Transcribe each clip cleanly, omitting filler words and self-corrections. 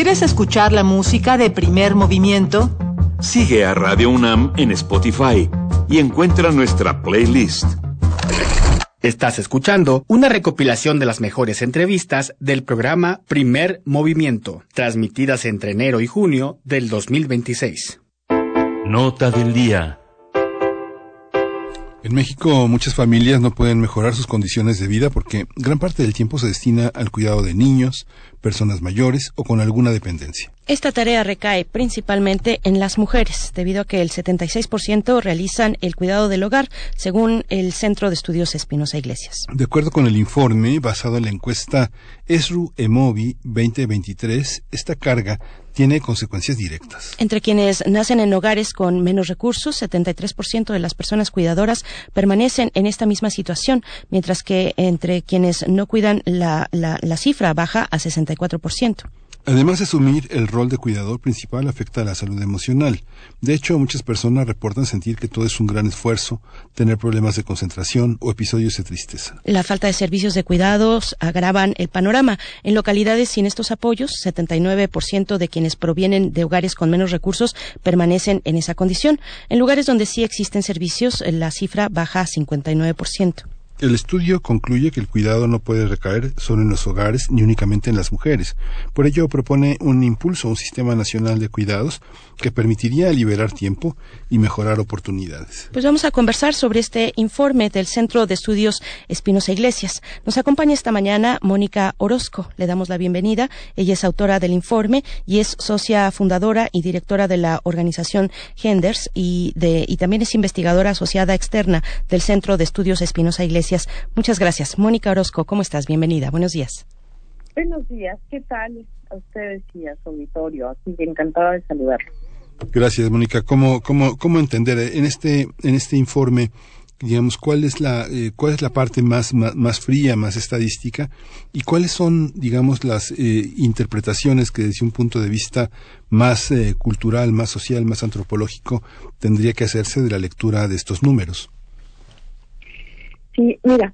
¿Quieres escuchar la música de Primer Movimiento? Sigue a Radio UNAM en Spotify y encuentra nuestra playlist. Estás escuchando una recopilación de las mejores entrevistas del programa Primer Movimiento, transmitidas entre enero y junio del 2026. Nota del día. En México, muchas familias no pueden mejorar sus condiciones de vida porque gran parte del tiempo se destina al cuidado de niños, personas mayores o con alguna dependencia. Esta tarea recae principalmente en las mujeres, debido a que el 76% realizan el cuidado del hogar, según el Centro de Estudios Espinosa Iglesias. De acuerdo con el informe basado en la encuesta ESRU-EMOVI 2023, esta carga tiene consecuencias directas. Entre quienes nacen en hogares con menos recursos, 73% de las personas cuidadoras permanecen en esta misma situación, mientras que entre quienes no cuidan la cifra baja a 64%. Además de asumir el rol de cuidador principal, afecta a la salud emocional. De hecho, muchas personas reportan sentir que todo es un gran esfuerzo, tener problemas de concentración o episodios de tristeza. La falta de servicios de cuidados agravan el panorama. En localidades sin estos apoyos, 79% de quienes provienen de hogares con menos recursos permanecen en esa condición. En lugares donde sí existen servicios, la cifra baja a 59%. El estudio concluye que el cuidado no puede recaer solo en los hogares ni únicamente en las mujeres. Por ello propone un impulso a un sistema nacional de cuidados que permitiría liberar tiempo y mejorar oportunidades. Pues vamos a conversar sobre este informe del Centro de Estudios Espinosa Iglesias. Nos acompaña esta mañana Mónica Orozco. Le damos la bienvenida. Ella es autora del informe y es socia fundadora y directora de la organización Genders y también es investigadora asociada externa del Centro de Estudios Espinosa Iglesias. Muchas gracias. Mónica Orozco, ¿cómo estás? Bienvenida. Buenos días. Buenos días. ¿Qué tal a ustedes y a su auditorio? Así que encantada de saludarlos. Gracias, Mónica. ¿Cómo entender en este informe, digamos, cuál es la parte más fría, más estadística, y cuáles son, digamos, las interpretaciones que desde un punto de vista más cultural, más social, más antropológico tendría que hacerse de la lectura de estos números? Sí, mira,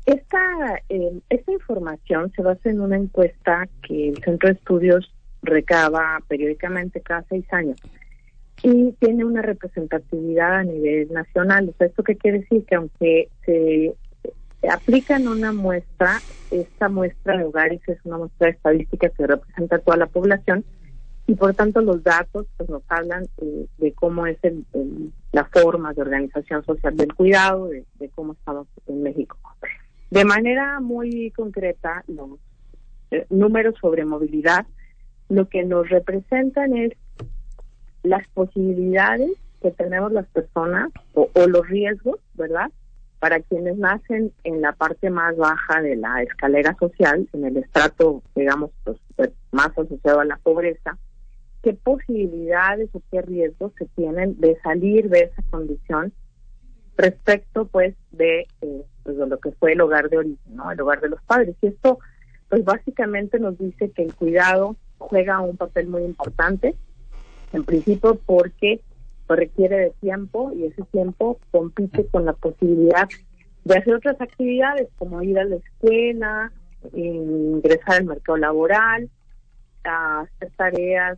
esta información se basa en una encuesta que el Centro de Estudios recaba periódicamente cada 6 años y tiene una representatividad a nivel nacional. O sea, ¿esto qué quiere decir? Que aunque se aplica en una muestra, esta muestra de hogares es una muestra estadística que representa a toda la población y por tanto los datos pues nos hablan de cómo es la forma de organización social del cuidado, de cómo estamos en México. De manera muy concreta, los números sobre movilidad lo que nos representan es las posibilidades que tenemos las personas o los riesgos, ¿verdad?, para quienes nacen en la parte más baja de la escalera social, en el estrato, digamos, pues, más asociado a la pobreza. ¿Qué posibilidades o qué riesgos se tienen de salir de esa condición respecto, pues, de lo que fue el hogar de origen, ¿no? El hogar de los padres. Y esto, pues, básicamente nos dice que el cuidado juega un papel muy importante, en principio porque pues, requiere de tiempo y ese tiempo compite con la posibilidad de hacer otras actividades como ir a la escuela, ingresar al mercado laboral, a hacer tareas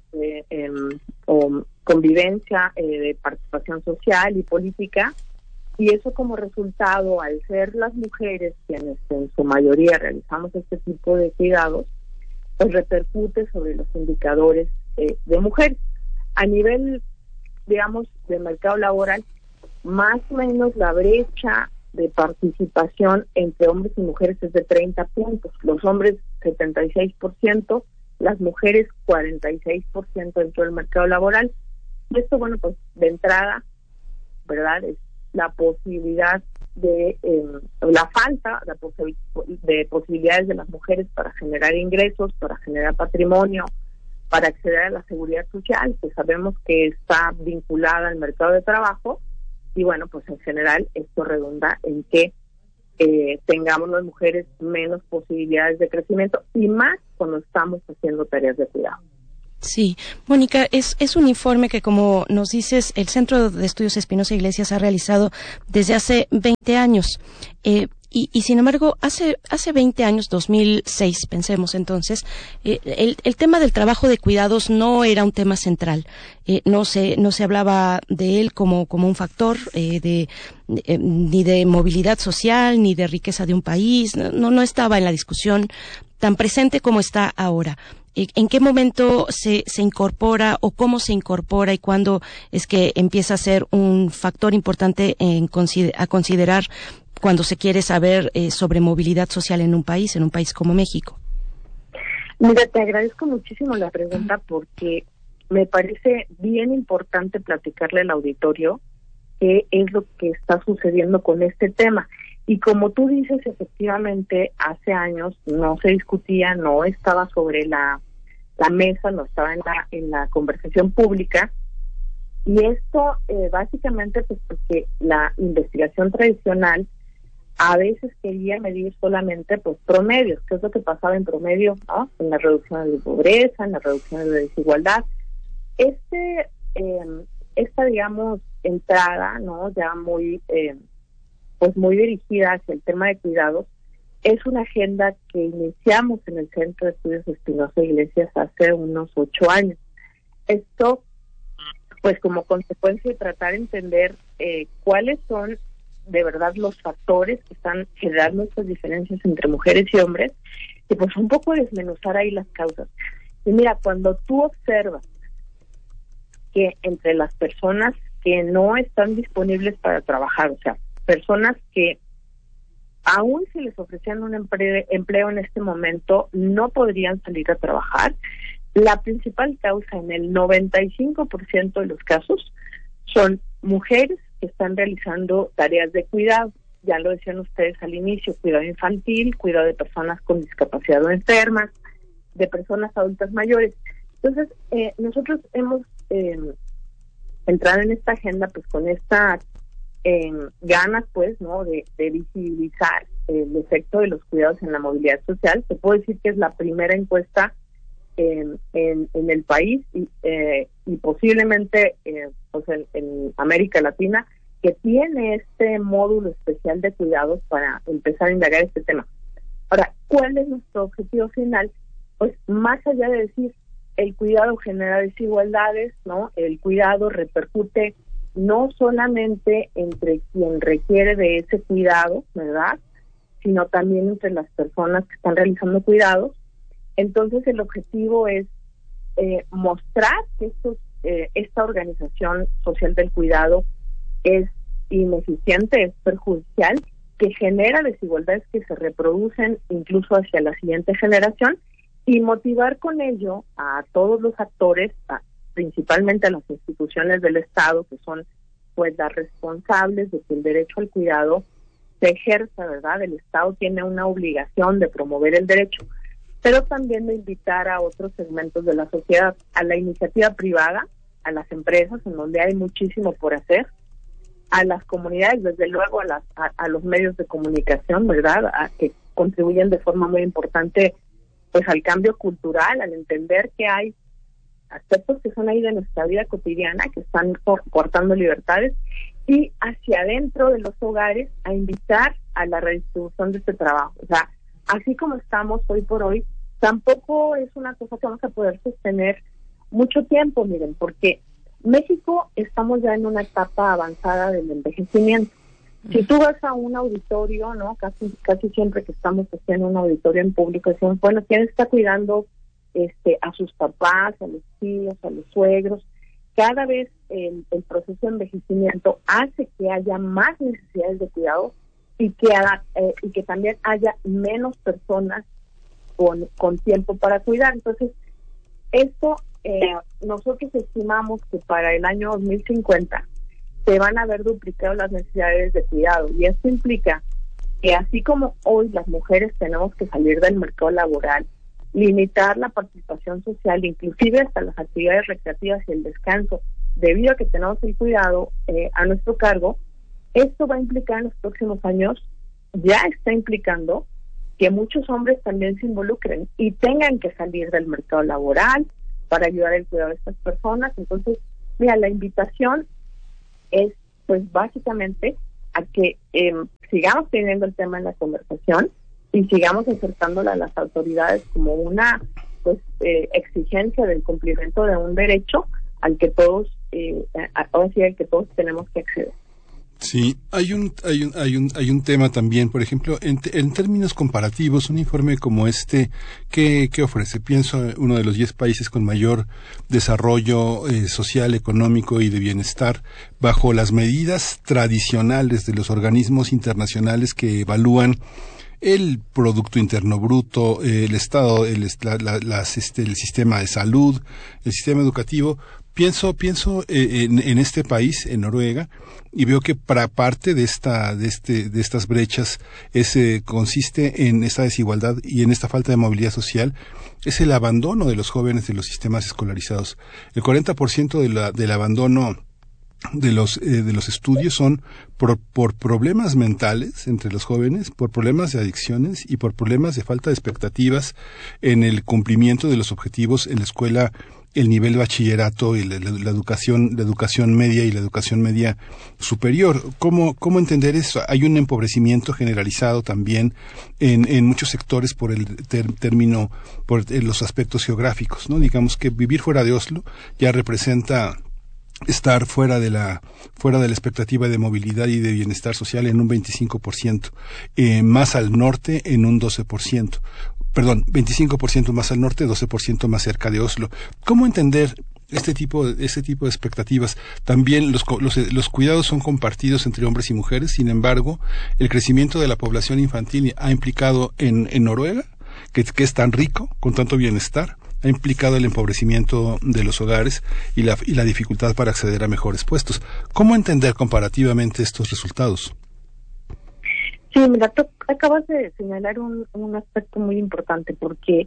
o convivencia de participación social y política, y eso como resultado, al ser las mujeres quienes en su mayoría realizamos este tipo de cuidados, pues repercute sobre los indicadores de mujeres. A nivel, digamos, del mercado laboral, más o menos la brecha de participación entre hombres y mujeres es de 30 puntos, los hombres 76%, las mujeres 46% dentro del mercado laboral. Y esto, bueno, pues de entrada, ¿verdad?, es la posibilidad de la falta de posibilidades de las mujeres para generar ingresos, para generar patrimonio, para acceder a la seguridad social, que sabemos que está vinculada al mercado de trabajo, y bueno, pues en general esto redunda en que tengamos las mujeres menos posibilidades de crecimiento y más cuando estamos haciendo tareas de cuidado. Sí, Mónica, es un informe que, como nos dices, el Centro de Estudios Espinosa Iglesias ha realizado desde hace 20 años. Y Y sin embargo, hace 20 años, 2006, pensemos entonces, el tema del trabajo de cuidados no era un tema central. No se hablaba de él como un factor ni de movilidad social, ni de riqueza de un país. No estaba en la discusión tan presente como está ahora. ¿En qué momento se incorpora o cómo se incorpora y cuándo es que empieza a ser un factor importante a considerar cuando se quiere saber sobre movilidad social en un país como México? Mira, te agradezco muchísimo la pregunta porque me parece bien importante platicarle al auditorio qué es lo que está sucediendo con este tema. Y como tú dices, efectivamente, hace años no se discutía, no estaba sobre la mesa, no estaba en la conversación pública, y esto básicamente pues porque la investigación tradicional a veces quería medir solamente pues promedios, que es lo que pasaba en promedio, ¿no? En la reducción de pobreza, en la reducción de desigualdad. Esta digamos entrada, ¿no? Ya muy muy dirigida hacia el tema de cuidados, es una agenda que iniciamos en el Centro de Estudios Espinosa Iglesias hace unos 8 años. Esto, pues como consecuencia de tratar de entender cuáles son de verdad los factores que están generando estas diferencias entre mujeres y hombres, y pues un poco desmenuzar ahí las causas. Y mira, cuando tú observas que entre las personas que no están disponibles para trabajar, o sea, personas que aún si les ofrecían un empleo en este momento, no podrían salir a trabajar, la principal causa en el 95% de los casos son mujeres que están realizando tareas de cuidado. Ya lo decían ustedes al inicio, cuidado infantil, cuidado de personas con discapacidad o enfermas, de personas adultas mayores. Entonces, nosotros hemos entrado en esta agenda pues con esta ganas pues no de visibilizar el efecto de los cuidados en la movilidad social. Se puede decir que es la primera encuesta en el país y posiblemente pues en América Latina que tiene este módulo especial de cuidados para empezar a indagar este tema. Ahora, ¿cuál es nuestro objetivo final? Pues más allá de decir el cuidado genera desigualdades, ¿no? El cuidado repercute no solamente entre quien requiere de ese cuidado, ¿verdad?, sino también entre las personas que están realizando cuidados. Entonces el objetivo es mostrar que esta organización social del cuidado es ineficiente, es perjudicial, que genera desigualdades que se reproducen incluso hacia la siguiente generación, y motivar con ello a todos los actores, principalmente a las instituciones del Estado, que son pues las responsables de que el derecho al cuidado se ejerza, ¿verdad? El Estado tiene una obligación de promover el derecho, pero también de invitar a otros segmentos de la sociedad, a la iniciativa privada, a las empresas, en donde hay muchísimo por hacer, a las comunidades, desde luego a los medios de comunicación, ¿verdad?, que contribuyen de forma muy importante pues al cambio cultural, al entender que hay aspectos que son ahí de nuestra vida cotidiana, que están cortando libertades, y hacia adentro de los hogares a invitar a la redistribución de este trabajo. O sea, así como estamos hoy por hoy, tampoco es una cosa que vamos a poder sostener mucho tiempo, miren, porque México estamos ya en una etapa avanzada del envejecimiento. Si tú vas a un auditorio, ¿no?, casi siempre que estamos haciendo un auditorio en público, decimos, bueno, ¿quién está cuidando a sus papás, a los tíos, a los suegros? Cada vez el proceso de envejecimiento hace que haya más necesidades de cuidado y que también haya menos personas con tiempo para cuidar. Entonces, esto nosotros estimamos que para el año 2050 se van a ver duplicadas las necesidades de cuidado, y esto implica que así como hoy las mujeres tenemos que salir del mercado laboral, limitar la participación social, inclusive hasta las actividades recreativas y el descanso, debido a que tenemos el cuidado a nuestro cargo, esto va a implicar en los próximos años, ya está implicando que muchos hombres también se involucren y tengan que salir del mercado laboral para ayudar al cuidado de estas personas. Entonces, mira, la invitación es pues básicamente a que sigamos teniendo el tema en la conversación y sigamos acercándola a las autoridades como una exigencia del cumplimiento de un derecho al que todos al que todos tenemos que acceder. Sí, hay un tema también, por ejemplo, en términos comparativos, un informe como este, ¿qué ofrece? Pienso uno de los 10 países con mayor desarrollo social, económico y de bienestar, bajo las medidas tradicionales de los organismos internacionales que evalúan el Producto Interno Bruto, el Estado, el sistema de salud, el sistema educativo. Pienso en este país, en Noruega, y veo que para parte de estas brechas consiste en esta desigualdad y en esta falta de movilidad social, es el abandono de los jóvenes de los sistemas escolarizados. El 40% del abandono de los estudios son por problemas mentales entre los jóvenes, por problemas de adicciones y por problemas de falta de expectativas en el cumplimiento de los objetivos en la escuela, el nivel de bachillerato y la educación media y la educación media superior. ¿Cómo entender eso? Hay un empobrecimiento generalizado también en muchos sectores por el término, por los aspectos geográficos, ¿no? Digamos que vivir fuera de Oslo ya representa estar fuera de la expectativa de movilidad y de bienestar social en un 25%, más al norte en un 12%. Perdón, 25% más al norte, 12% más cerca de Oslo. ¿Cómo entender este tipo de expectativas? También los cuidados son compartidos entre hombres y mujeres. Sin embargo, el crecimiento de la población infantil ha implicado en Noruega, que es tan rico, con tanto bienestar, ha implicado el empobrecimiento de los hogares y la dificultad para acceder a mejores puestos. ¿Cómo entender comparativamente estos resultados? Sí, mira, tú acabas de señalar un aspecto muy importante, porque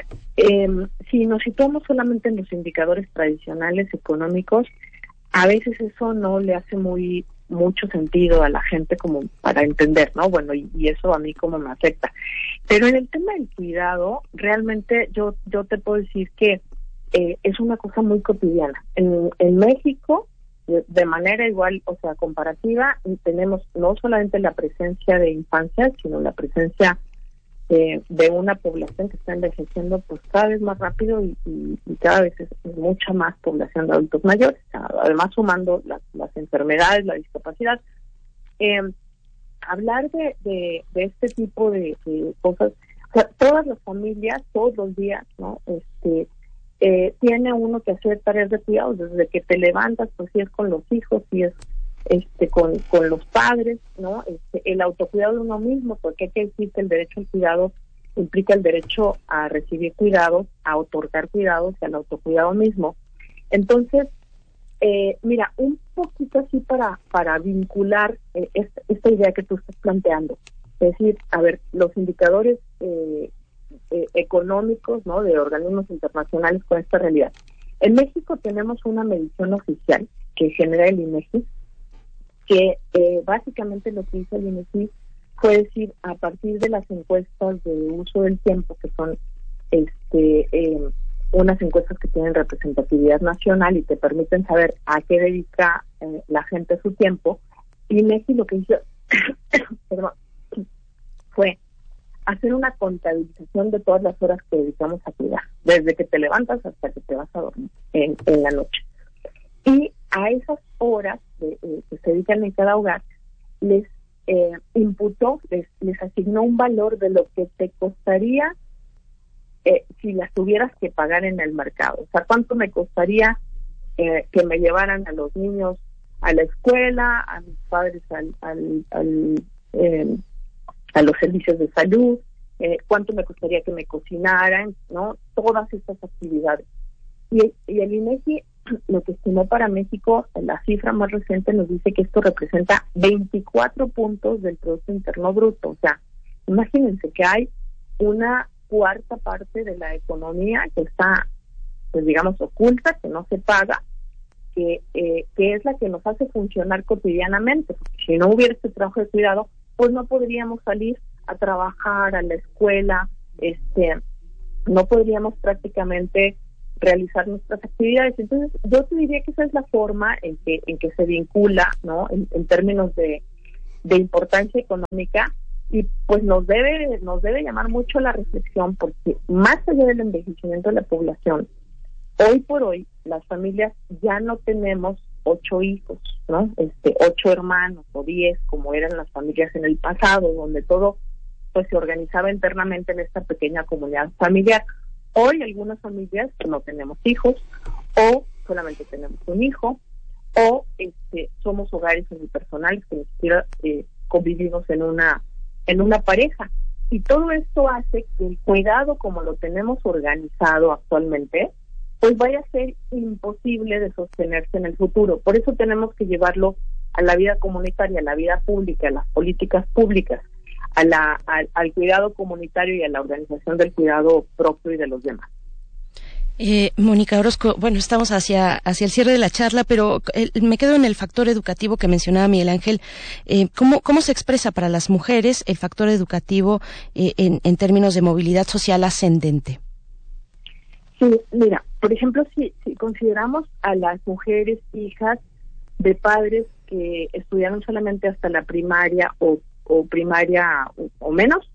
si nos situamos solamente en los indicadores tradicionales económicos, a veces eso no le hace mucho sentido a la gente como para entender, ¿no? Bueno, y eso a mí como me afecta. Pero en el tema del cuidado, realmente yo te puedo decir que es una cosa muy cotidiana. En México, de manera igual, o sea, comparativa, tenemos no solamente la presencia de infancia, sino la presencia de una población que está envejeciendo pues cada vez más rápido y cada vez es mucha más población de adultos mayores, además sumando las enfermedades, la discapacidad. Hablar de este tipo de cosas, o sea, todas las familias, todos los días, ¿no? Tiene uno que hacer tareas de cuidado desde que te levantas, pues si es con los hijos, si es con los padres, ¿no? El autocuidado de uno mismo, porque hay que decir que el derecho al cuidado implica el derecho a recibir cuidados, a otorgar cuidados y al autocuidado mismo. Entonces, mira, un poquito así para vincular esta idea que tú estás planteando, es decir, a ver, los indicadores económicos, ¿no?, de organismos internacionales con esta realidad. En México tenemos una medición oficial que genera el INEGI, que básicamente lo que hizo el INEGI fue decir, a partir de las encuestas de uso del tiempo, que son unas encuestas que tienen representatividad nacional y te permiten saber a qué dedica la gente su tiempo, INEGI lo que hizo perdón, fue hacer una contabilización de todas las horas que dedicamos a cuidar, desde que te levantas hasta que te vas a dormir en la noche. Y a esas horas que se dedican en cada hogar, les imputó, les asignó un valor de lo que te costaría si las tuvieras que pagar en el mercado. O sea, ¿cuánto me costaría que me llevaran a los niños a la escuela, a mis padres a los servicios de salud, cuánto me costaría que me cocinaran, ¿no? Todas estas actividades. Y el INEGI lo que estimó para México, la cifra más reciente nos dice que esto representa 24 puntos del Producto Interno Bruto. O sea, imagínense que hay una cuarta parte de la economía que está, pues digamos, oculta, que no se paga, que es la que nos hace funcionar cotidianamente. Porque si no hubiera este trabajo de cuidado, pues no podríamos salir a trabajar, a la escuela, no podríamos prácticamente realizar nuestras actividades. Entonces, yo te diría que esa es la forma en que se vincula, ¿no?, en términos de importancia económica, y pues nos debe llamar mucho la reflexión, porque más allá del envejecimiento de la población, hoy por hoy las familias ya no tenemos 8 hijos, ¿no? 8 hermanos o 10, como eran las familias en el pasado, donde todo pues se organizaba internamente en esta pequeña comunidad familiar. Hoy algunas familias no tenemos hijos, o solamente tenemos un hijo, o somos hogares unipersonales que ni siquiera convivimos en una pareja. Y todo esto hace que el cuidado, como lo tenemos organizado actualmente, pues vaya a ser imposible de sostenerse en el futuro. Por eso tenemos que llevarlo a la vida comunitaria, a la vida pública, a las políticas públicas, al cuidado comunitario y a la organización del cuidado propio y de los demás. Mónica Orozco, bueno, estamos hacia el cierre de la charla, pero me quedo en el factor educativo que mencionaba Miguel Ángel. ¿Cómo se expresa para las mujeres el factor educativo en términos de movilidad social ascendente? Sí, mira, por ejemplo, si consideramos a las mujeres hijas de padres que estudiaron solamente hasta la primaria o primaria o menos,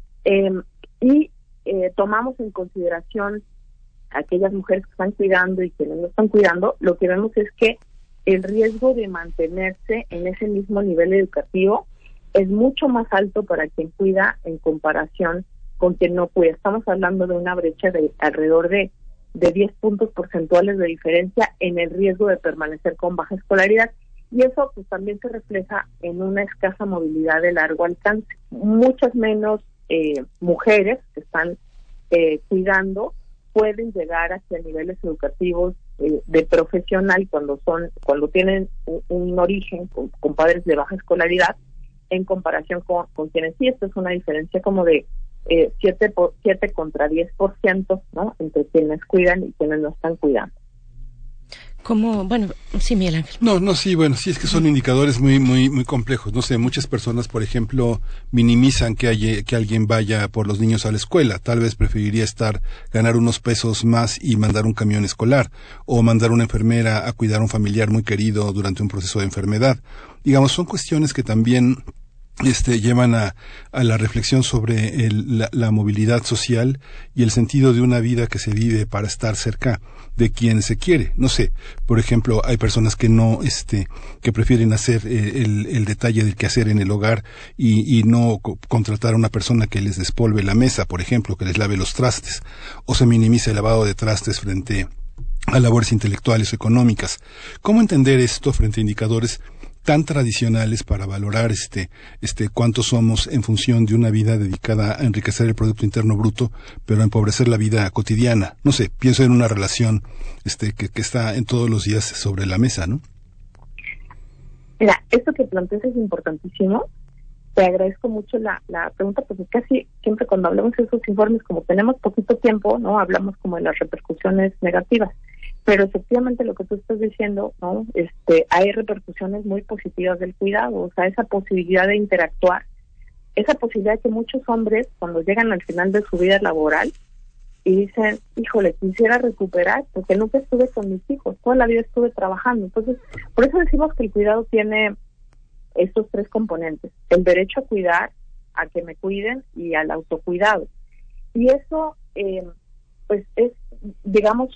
y tomamos en consideración aquellas mujeres que están cuidando y quienes no están cuidando, lo que vemos es que el riesgo de mantenerse en ese mismo nivel educativo es mucho más alto para quien cuida en comparación con quien no cuida. Estamos hablando de una brecha de alrededor de 10 puntos porcentuales de diferencia en el riesgo de permanecer con baja escolaridad, y eso pues también se refleja en una escasa movilidad de largo alcance. Muchas menos mujeres que están cuidando pueden llegar hacia niveles educativos de profesional cuando tienen un origen con padres de baja escolaridad, en comparación con quienes sí. Esto es una diferencia como de 7 contra 10%, ¿no?, entre quienes cuidan y quienes no están cuidando. Bueno, sí, Miguel Ángel. Sí, es que son indicadores muy, muy, muy complejos. No sé, muchas personas, por ejemplo, minimizan que alguien vaya por los niños a la escuela. Tal vez preferiría ganar unos pesos más y mandar un camión escolar, o mandar una enfermera a cuidar a un familiar muy querido durante un proceso de enfermedad. Digamos, son cuestiones que también llevan a la reflexión sobre la movilidad social y el sentido de una vida que se vive para estar cerca de quien se quiere. No sé, por ejemplo, hay personas que que prefieren hacer el detalle del quehacer en el hogar y no contratar a una persona que les despolve la mesa, por ejemplo, que les lave los trastes, o se minimiza el lavado de trastes frente a labores intelectuales o económicas. ¿Cómo entender esto frente a indicadores tan tradicionales para valorar cuántos somos en función de una vida dedicada a enriquecer el Producto Interno Bruto, pero a empobrecer la vida cotidiana? No sé, pienso en una relación que está en todos los días sobre la mesa, ¿no? Mira, esto que planteas es importantísimo. Te agradezco mucho la pregunta, porque casi siempre cuando hablamos de esos informes, como tenemos poquito tiempo, ¿no?, hablamos como de las repercusiones negativas. Pero efectivamente lo que tú estás diciendo, ¿no?, hay repercusiones muy positivas del cuidado. O sea, esa posibilidad de interactuar, esa posibilidad que muchos hombres, cuando llegan al final de su vida laboral y dicen, híjole, quisiera recuperar, porque nunca estuve con mis hijos, toda la vida estuve trabajando. Entonces, por eso decimos que el cuidado tiene estos 3 componentes: el derecho a cuidar, a que me cuiden, y al autocuidado. Y eso, pues es, digamos,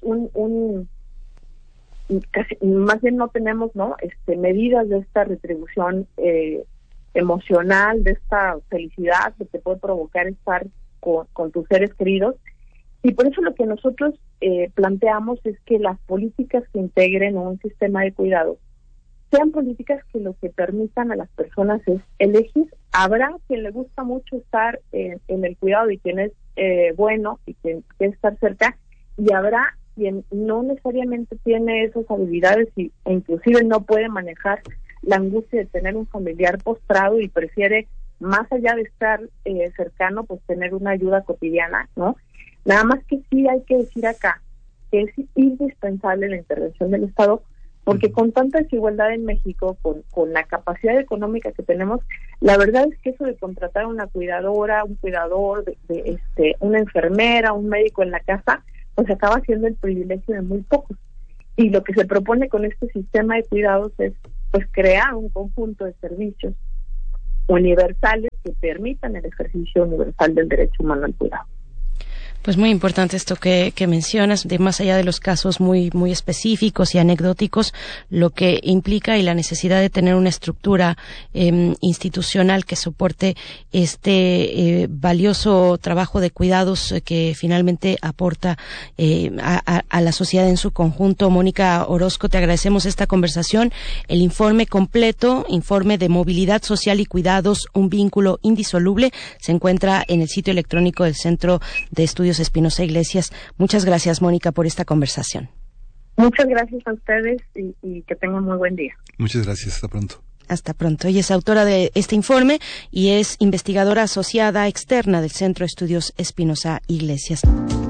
casi, más bien no tenemos, ¿no?, medidas de esta retribución emocional, de esta felicidad que te puede provocar estar con tus seres queridos. Y por eso lo que nosotros planteamos es que las políticas que integren un sistema de cuidado sean políticas que lo que permitan a las personas es elegir. Habrá quien le gusta mucho estar en el cuidado y quien es bueno y quien quiere estar cerca, y habrá quien no necesariamente tiene esas habilidades e inclusive no puede manejar la angustia de tener un familiar postrado y prefiere, más allá de estar cercano, pues tener una ayuda cotidiana, ¿no? Nada más que sí hay que decir acá que es indispensable la intervención del Estado, porque con tanta desigualdad en México, con la capacidad económica que tenemos, la verdad es que eso de contratar a una cuidadora, un cuidador, una enfermera, un médico en la casa, pues acaba siendo el privilegio de muy pocos. Y lo que se propone con este sistema de cuidados es pues crear un conjunto de servicios universales que permitan el ejercicio universal del derecho humano al cuidado. Pues muy importante esto que mencionas, de más allá de los casos muy específicos y anecdóticos, lo que implica y la necesidad de tener una estructura institucional que soporte este valioso trabajo de cuidados que finalmente aporta a la sociedad en su conjunto. Mónica Orozco, te agradecemos esta conversación. El informe completo, informe de movilidad social y cuidados, un vínculo indisoluble, se encuentra en el sitio electrónico del Centro de Estudios Espinosa Iglesias. Muchas gracias, Mónica, por esta conversación. Muchas gracias a ustedes y que tengan muy buen día. Muchas gracias, hasta pronto. Hasta pronto. Ella es autora de este informe y es investigadora asociada externa del Centro de Estudios Espinosa Iglesias.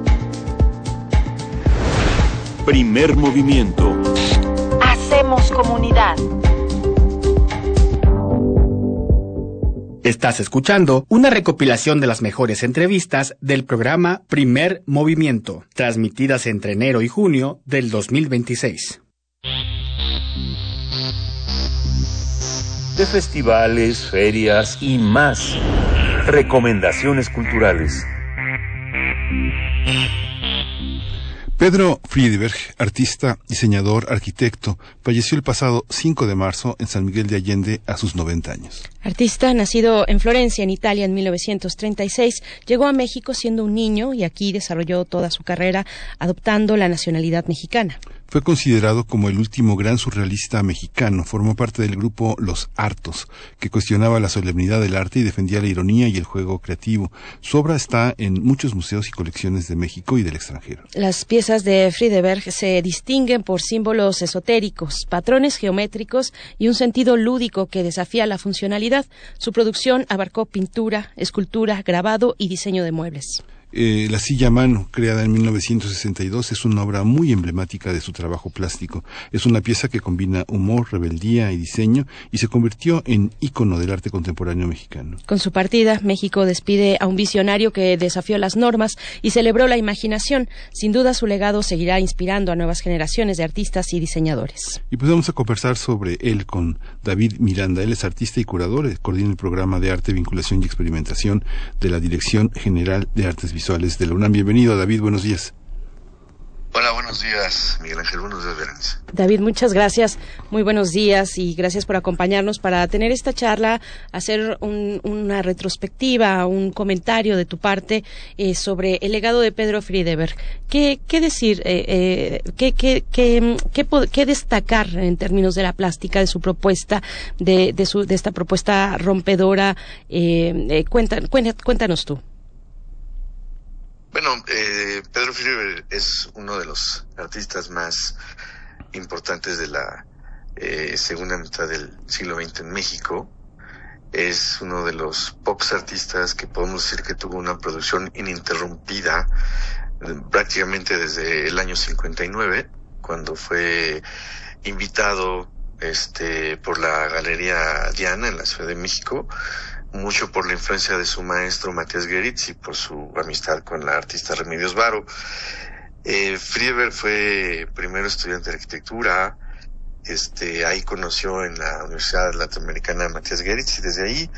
Primer movimiento. Hacemos comunidad. Estás escuchando una recopilación de las mejores entrevistas del programa Primer Movimiento, transmitidas entre enero y junio del 2026. De festivales, ferias y más. Recomendaciones culturales. Pedro Friedeberg, artista, diseñador, arquitecto, falleció el pasado 5 de marzo en San Miguel de Allende a sus 90 años. Artista, nacido en Florencia, en Italia, en 1936, llegó a México siendo un niño y aquí desarrolló toda su carrera adoptando la nacionalidad mexicana. Fue considerado como el último gran surrealista mexicano. Formó parte del grupo Los Hartos, que cuestionaba la solemnidad del arte y defendía la ironía y el juego creativo. Su obra está en muchos museos y colecciones de México y del extranjero. Las piezas de Friedeberg se distinguen por símbolos esotéricos, patrones geométricos y un sentido lúdico que desafía la funcionalidad. Su producción abarcó pintura, escultura, grabado y diseño de muebles. La silla a mano, creada en 1962, es una obra muy emblemática de su trabajo plástico. Es una pieza que combina humor, rebeldía y diseño y se convirtió en ícono del arte contemporáneo mexicano. Con su partida, México despide a un visionario que desafió las normas y celebró la imaginación. Sin duda, su legado seguirá inspirando a nuevas generaciones de artistas y diseñadores. Y pues vamos a conversar sobre él con David Miranda. Él es artista y curador, coordina el programa de arte, vinculación y experimentación de la Dirección General de Artes Visuales de la UNAM. Bienvenido, David, buenos días. Hola, buenos días, Miguel Ángel, buenos días, Berenice. David, muchas gracias, muy buenos días y gracias por acompañarnos para tener esta charla, hacer una retrospectiva, un comentario de tu parte sobre el legado de Pedro Friedeberg. ¿Qué decir, qué destacar en términos de la plástica, de su propuesta, de esta propuesta rompedora? Cuéntanos tú. Bueno, Pedro Friedeberg es uno de los artistas más importantes de la segunda mitad del siglo XX en México. Es uno de los pocos artistas que podemos decir que tuvo una producción ininterrumpida prácticamente desde el año 59, cuando fue invitado por la Galería Diana en la Ciudad de México, mucho por la influencia de su maestro Matías Gueritz y por su amistad con la artista Remedios Varo. Friedeberg fue primero estudiante de arquitectura, ahí conoció en la Universidad Latinoamericana a Matías Gueritz y desde ahí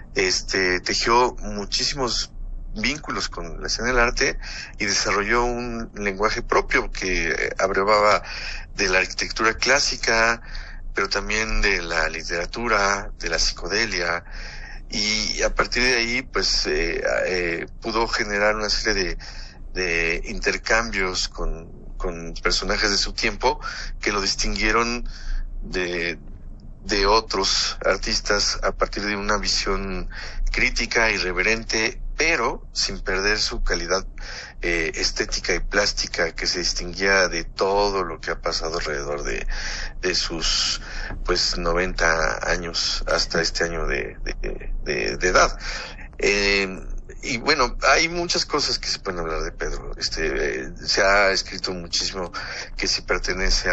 tejió muchísimos vínculos con la escena del arte y desarrolló un lenguaje propio que abrevaba de la arquitectura clásica, pero también de la literatura, de la psicodelia. Y a partir de ahí, pues, pudo generar una serie de intercambios con personajes de su tiempo que lo distinguieron de otros artistas a partir de una visión crítica, irreverente, pero sin perder su calidad estética y plástica que se distinguía de todo lo que ha pasado alrededor de sus 90 años hasta este año de edad. Y bueno, hay muchas cosas que se pueden hablar de Pedro. Se ha escrito muchísimo que si pertenece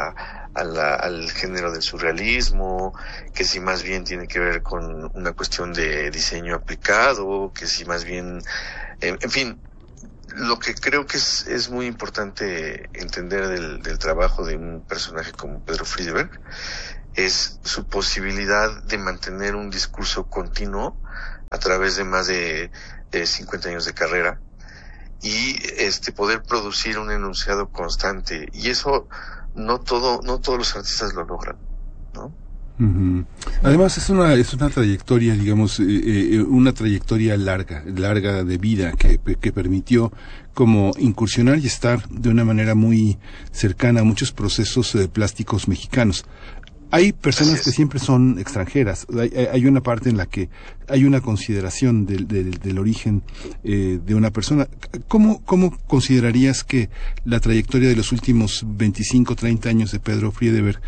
al género del surrealismo, que si más bien tiene que ver con una cuestión de diseño aplicado, que si más bien, en fin, lo que creo que es muy importante entender del trabajo de un personaje como Pedro Friedeberg es su posibilidad de mantener un discurso continuo a través de más de 50 años de carrera y poder producir un enunciado constante, y eso no todos los artistas lo logran, ¿no? Uh-huh. Además es una trayectoria, digamos, una trayectoria larga de vida que permitió como incursionar y estar de una manera muy cercana a muchos procesos plásticos mexicanos. Hay personas que siempre son extranjeras. Hay una parte en la que hay una consideración del origen de una persona. ¿Cómo considerarías que la trayectoria de los últimos 25, 30 años de Pedro Friedeberg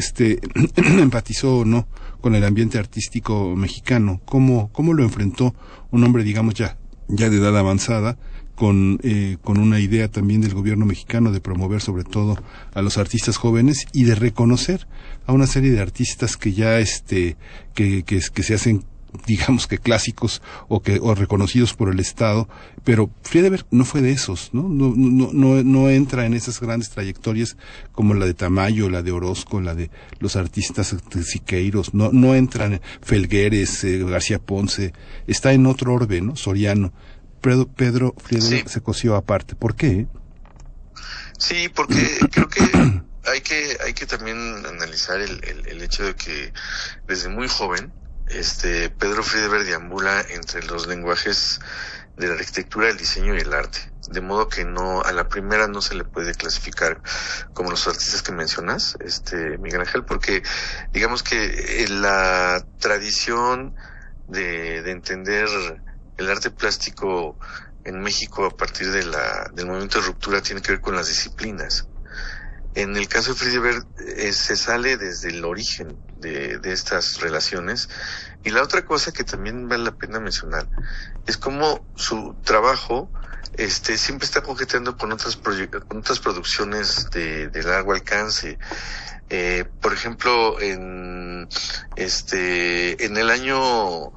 empatizó o no con el ambiente artístico mexicano? ¿Cómo lo enfrentó un hombre, digamos, ya de edad avanzada, con una idea también del gobierno mexicano de promover sobre todo a los artistas jóvenes y de reconocer a una serie de artistas que ya que se hacen, digamos, que clásicos o reconocidos por el Estado? Pero Friedeberg no fue de esos, no entra en esas grandes trayectorias como la de Tamayo, la de Orozco, la de los artistas de Siqueiros, no entran Felgueres, García Ponce, está en otro orbe, ¿no? Soriano. Pedro Friedeberg se coció aparte. ¿Por qué? Sí, porque creo que hay que también analizar el hecho de que desde muy joven Pedro Friedeberg deambula entre los lenguajes de la arquitectura, el diseño y el arte, de modo que a la primera no se le puede clasificar como los artistas que mencionas, Miguel Ángel, porque digamos que la tradición de entender el arte plástico en México a partir del movimiento de ruptura tiene que ver con las disciplinas. En el caso de Friedeberg se sale desde el origen de estas relaciones, y la otra cosa que también vale la pena mencionar es cómo su trabajo siempre está coqueteando con otras producciones de largo alcance. Por ejemplo, en el año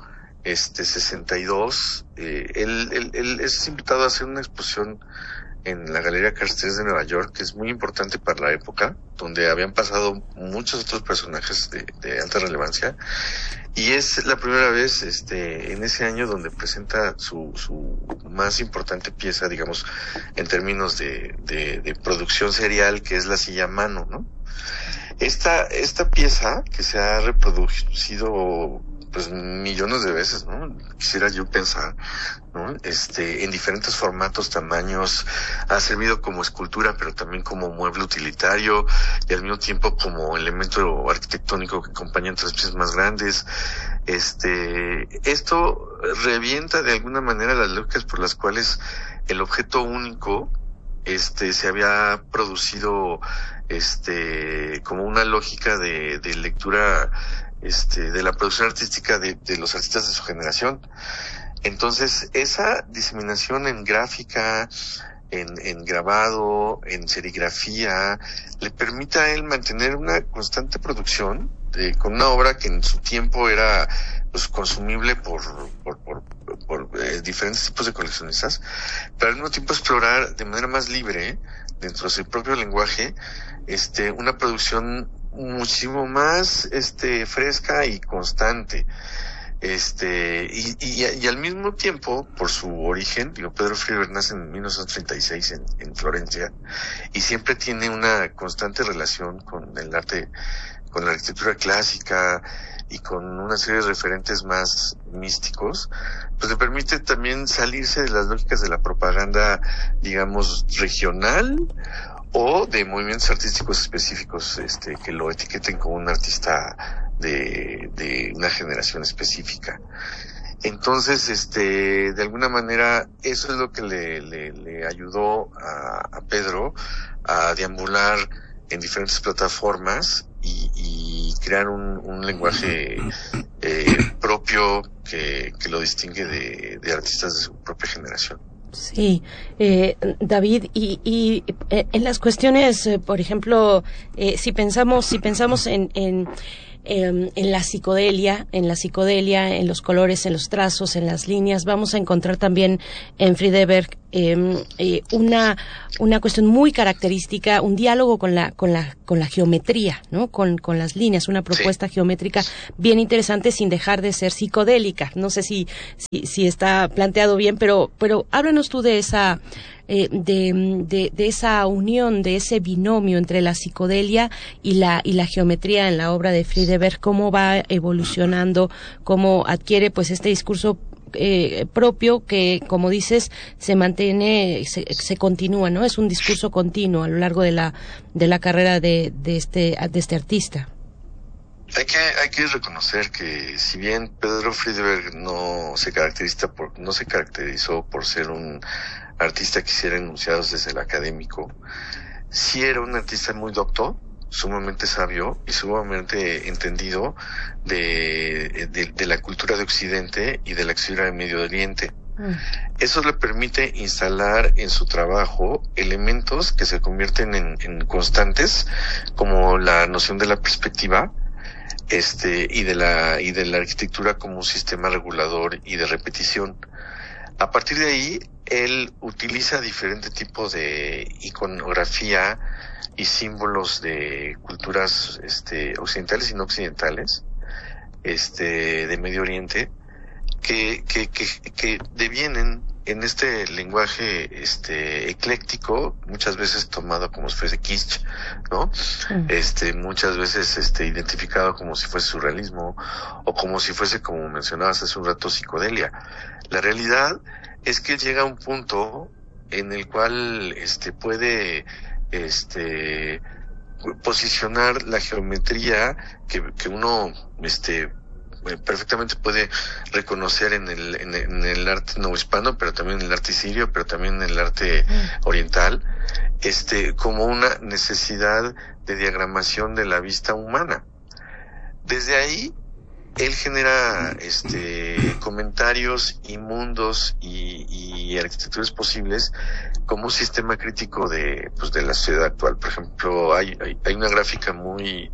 62, él es invitado a hacer una exposición en la Galería Cartier de Nueva York, que es muy importante para la época, donde habían pasado muchos otros personajes de alta relevancia, y es la primera vez en ese año donde presenta su más importante pieza, digamos, en términos de producción serial, que es la silla a mano, ¿no? Esta pieza, que se ha reproducido pues millones de veces, ¿no? Quisiera yo pensar, ¿no? En diferentes formatos, tamaños, ha servido como escultura, pero también como mueble utilitario, y al mismo tiempo como elemento arquitectónico que acompaña otras piezas más grandes. Esto revienta de alguna manera las lógicas por las cuales el objeto único se había producido como una lógica de lectura de la producción artística de los artistas de su generación. Entonces, esa diseminación en gráfica, en grabado, en serigrafía, le permite a él mantener una constante producción con una obra que en su tiempo era pues consumible por diferentes tipos de coleccionistas, pero al mismo tiempo explorar de manera más libre, dentro de su propio lenguaje, una producción muchísimo más fresca y constante. Y al mismo tiempo, por su origen, Pedro Friedeberg nace en 1936 en Florencia, y siempre tiene una constante relación con el arte, con la arquitectura clásica y con una serie de referentes más místicos, pues le permite también salirse de las lógicas de la propaganda, digamos, regional, o de movimientos artísticos específicos que lo etiqueten como un artista de una generación específica. Entonces, de alguna manera, eso es lo que le ayudó a Pedro a deambular en diferentes plataformas y crear un lenguaje propio que lo distingue de artistas de su propia generación. Sí, David, y en las cuestiones, por ejemplo, si pensamos en en la psicodelia, en los colores, en los trazos, en las líneas. Vamos a encontrar también en Friedeberg una cuestión muy característica, un diálogo con la geometría, ¿no? Con las líneas, una propuesta geométrica bien interesante sin dejar de ser psicodélica. No sé si está planteado bien, pero háblanos tú de esa de esa unión, de ese binomio entre la psicodelia y la geometría en la obra de Friedeberg, cómo va evolucionando, cómo adquiere pues este discurso propio que, como dices, se mantiene, se continúa, ¿no? Es un discurso continuo a lo largo de la carrera de este artista. Hay que reconocer que si bien Pedro Friedeberg no se caracterizó por ser un artista que hiciera enunciados desde el académico, sí era un artista muy docto, sumamente sabio y sumamente entendido de la cultura de Occidente y de la cultura de Medio Oriente. Eso le permite instalar en su trabajo elementos que se convierten en constantes, como la noción de la perspectiva, y de la arquitectura como un sistema regulador y de repetición. A partir de ahí, él utiliza diferentes tipos de iconografía y símbolos de culturas occidentales y no occidentales, de Medio Oriente, que devienen en este lenguaje ecléctico, muchas veces tomado como si fuese kitsch, ¿no? Muchas veces identificado como si fuese surrealismo o como si fuese, como mencionabas hace un rato, psicodelia. La realidad es que llega a un punto en el cual puede posicionar la geometría que uno perfectamente puede reconocer en el arte novohispano, pero también en el arte sirio, pero también en el arte oriental, como una necesidad de diagramación de la vista humana. Desde ahí él genera comentarios y mundos y arquitecturas posibles como un sistema crítico de la sociedad actual. Por ejemplo, hay una gráfica muy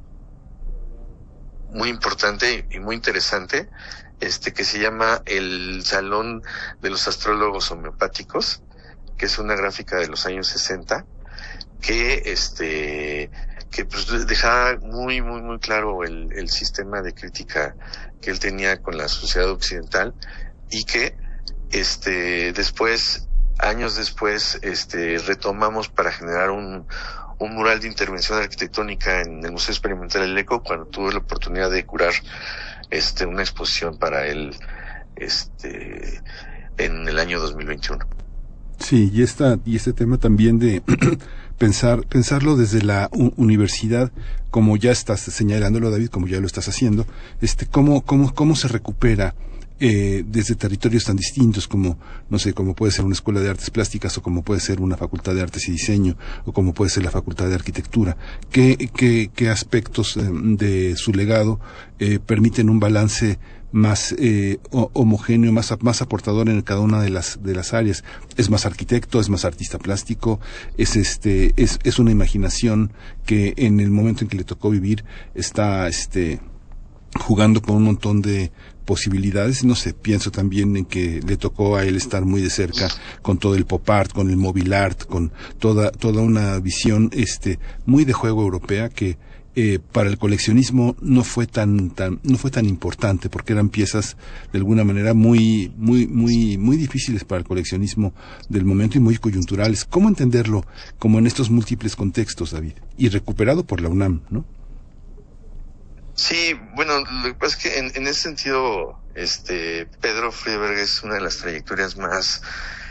importante y muy interesante, que se llama el Salón de los Astrólogos Homeopáticos, que es una gráfica de los años 60, que pues deja muy claro el sistema de crítica que él tenía con la sociedad occidental, y que años después retomamos para generar un mural de intervención arquitectónica en el Museo Experimental El Eco, cuando tuve la oportunidad de curar una exposición para él en el año 2021. Sí, y este tema también de pensarlo desde la universidad, como ya estás señalándolo, David, como ya lo estás haciendo, cómo se recupera desde territorios tan distintos como, no sé, como puede ser una escuela de artes plásticas, o como puede ser una facultad de artes y diseño, o como puede ser la facultad de arquitectura. ¿Qué aspectos de su legado permiten un balance más homogéneo, más aportador en cada una de las áreas? Es más arquitecto, es más artista plástico, es una imaginación que en el momento en que le tocó vivir está jugando con un montón de posibilidades. No sé, pienso también en que le tocó a él estar muy de cerca con todo el pop art, con el móvil art, con toda una visión muy de juego europea que para el coleccionismo no fue tan importante, porque eran piezas de alguna manera muy difíciles para el coleccionismo del momento y muy coyunturales. ¿Cómo entenderlo como en estos múltiples contextos, David? Y recuperado por la UNAM, ¿no? Sí, bueno, lo que pasa es que en ese sentido, Pedro Friedeberg es una de las trayectorias más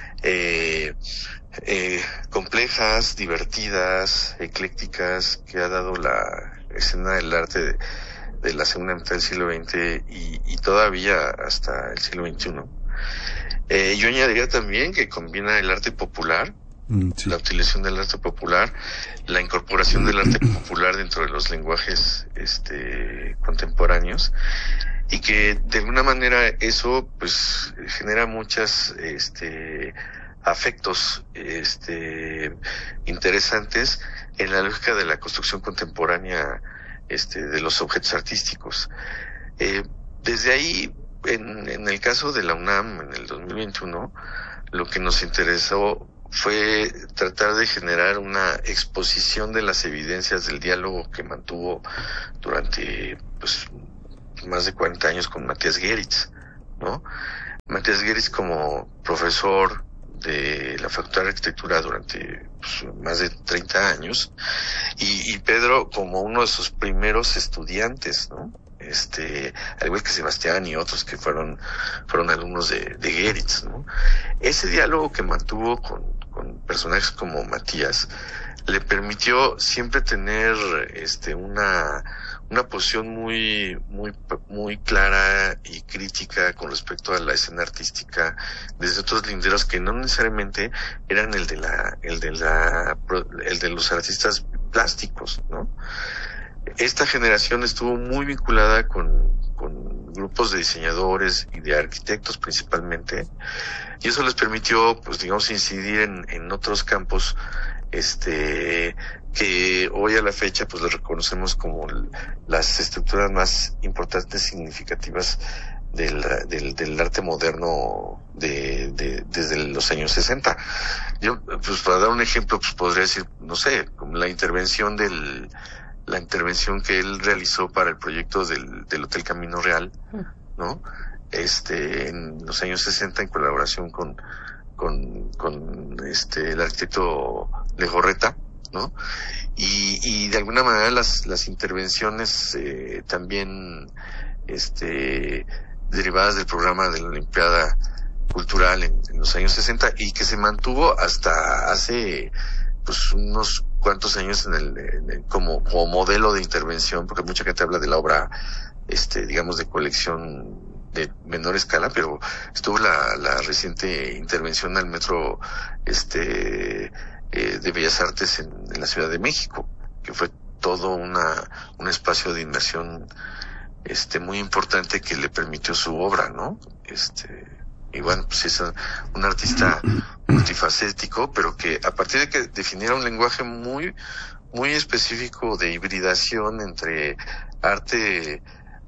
complejas, divertidas, eclécticas que ha dado la escena del arte de la segunda mitad del siglo XX y todavía hasta el siglo XXI. Yo añadiría también que combina el arte popular, la utilización del arte popular, la incorporación del arte popular dentro de los lenguajes contemporáneos, y que de alguna manera eso pues genera muchas afectos interesantes en la lógica de la construcción contemporánea de los objetos artísticos. Desde ahí, en el caso de la UNAM, en el 2021, lo que nos interesó fue tratar de generar una exposición de las evidencias del diálogo que mantuvo durante pues más de 40 años con Matías Geritz, ¿no? Matías Geritz como profesor de la Facultad de Arquitectura durante pues, más de 30 años y Pedro como uno de sus primeros estudiantes, ¿no? Al igual que Sebastián y otros que fueron alumnos de Geritz, ¿no? Ese diálogo que mantuvo con personajes como Matías le permitió siempre tener una posición muy clara y crítica con respecto a la escena artística desde otros linderos que no necesariamente eran el de los artistas plásticos, ¿no? Esta generación estuvo muy vinculada con grupos de diseñadores y de arquitectos principalmente, y eso les permitió, pues digamos, incidir en otros campos, que hoy a la fecha, pues los reconocemos como las estructuras más importantes, significativas del arte moderno desde los años 60. Yo, pues para dar un ejemplo, pues podría decir, no sé, como la intervención que él realizó para el proyecto del Hotel Camino Real, ¿no? En los años 60 en colaboración con el arquitecto Legorreta, ¿no? Y de alguna manera las intervenciones también derivadas del programa de la Olimpiada Cultural en los años 60 y que se mantuvo hasta hace pues unos cuantos años como modelo de intervención, porque mucha gente habla de la obra digamos de colección de menor escala, pero estuvo la reciente intervención al metro de Bellas Artes en la Ciudad de México, que fue todo un espacio de inmersión muy importante que le permitió su obra, ¿no? Y bueno, pues es un artista multifacético, pero que a partir de que definiera un lenguaje muy, muy específico de hibridación entre arte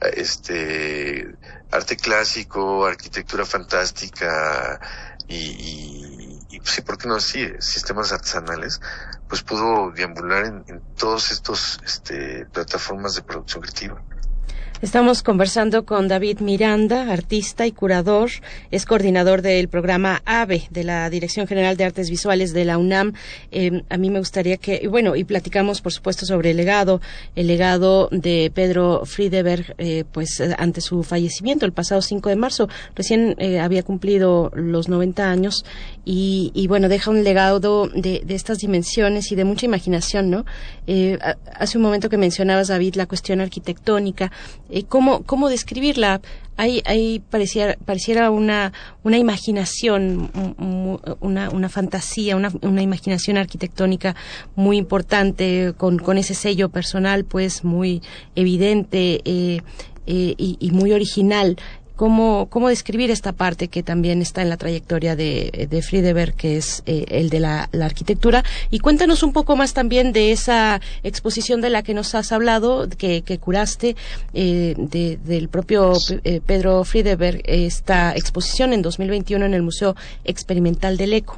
clásico, arquitectura fantástica y sí, ¿por qué no decir sistemas artesanales? Pues pudo deambular en todos estos plataformas de producción creativa. Estamos conversando con David Miranda, artista y curador, es coordinador del programa AVE de la Dirección General de Artes Visuales de la UNAM. A mí me gustaría y platicamos por supuesto sobre el legado de Pedro Friedeberg, pues ante su fallecimiento el pasado 5 de marzo, recién había cumplido los 90 años y bueno, deja un legado de estas dimensiones y de mucha imaginación, ¿no? Hace un momento que mencionabas, David, la cuestión arquitectónica. ¿Cómo describirla? Hay pareciera una imaginación, una fantasía, una imaginación arquitectónica muy importante, con ese sello personal, pues, muy evidente, y muy original. ¿Cómo describir esta parte que también está en la trayectoria de Friedeberg, que es el de la arquitectura? Y cuéntanos un poco más también de esa exposición de la que nos has hablado, que curaste, del propio Pedro Friedeberg, esta exposición en 2021 en el Museo Experimental del Eco.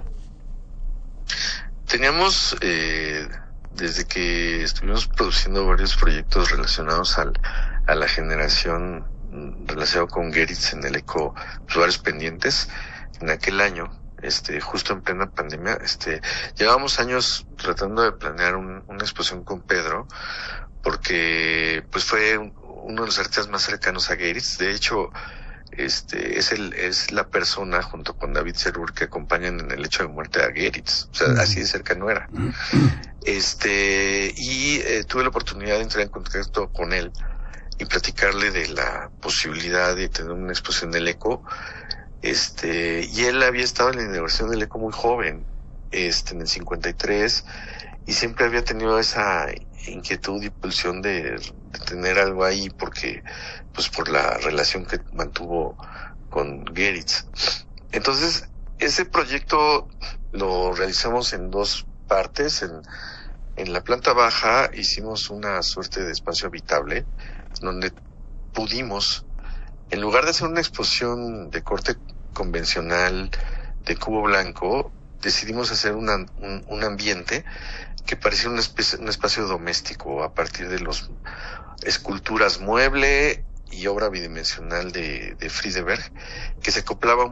Teníamos, desde que estuvimos produciendo varios proyectos relacionados a la generación relacionado con Geritz en el Eco, pues varios pendientes. En aquel año, justo en plena pandemia, llevábamos años tratando de planear una exposición con Pedro, porque pues fue uno de los artistas más cercanos a Geritz. De hecho, es la persona junto con David Serur que acompañan en el hecho de muerte a Geritz. O sea, así de cercano era. Tuve la oportunidad de entrar en contacto con él y platicarle de la posibilidad de tener una exposición del Eco. Y él había estado en la inauguración del Eco muy joven, en el 53, y siempre había tenido esa inquietud y pulsión de tener algo ahí, porque, pues por la relación que mantuvo con Geritz. Entonces, ese proyecto lo realizamos en dos partes. En la planta baja hicimos una suerte de espacio habitable donde pudimos, en lugar de hacer una exposición de corte convencional de cubo blanco, decidimos hacer un ambiente que parecía un espacio doméstico a partir de las esculturas mueble y obra bidimensional de Friedeberg, que se acoplaba